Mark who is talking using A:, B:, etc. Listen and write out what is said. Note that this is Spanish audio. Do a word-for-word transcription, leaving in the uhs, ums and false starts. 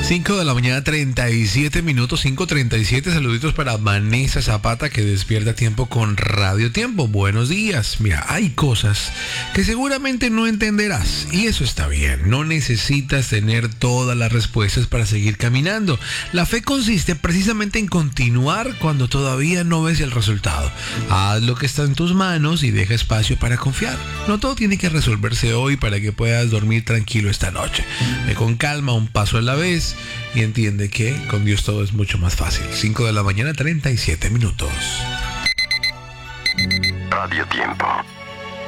A: cinco de la mañana, treinta y siete minutos, cinco treinta y siete. Saluditos para Vanessa Zapata, que despierta a tiempo con Radio Tiempo. Buenos días. Mira, hay cosas que seguramente no entenderás y eso está bien. No necesitas tener todas las respuestas para seguir caminando. La fe consiste precisamente en continuar cuando todavía no ves el resultado. Haz lo que está en tus manos y deja espacio para confiar. No todo tiene que resolverse hoy para que puedas dormir tranquilo esta noche. Ve con calma, un paso a la vez, y entiende que con Dios todo es mucho más fácil. cinco de la mañana, treinta y siete minutos.
B: Radio Tiempo.